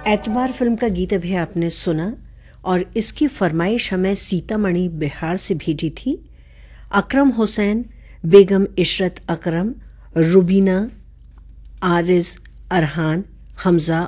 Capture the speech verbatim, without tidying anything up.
एतबार फिल्म का गीत अभी आपने सुना और इसकी फरमाइश हमें सीतामढ़ी बिहार से भेजी थी। अकरम हुसैन, बेगम इशरत अकरम, रुबीना, आरिज, अरहान, हमजा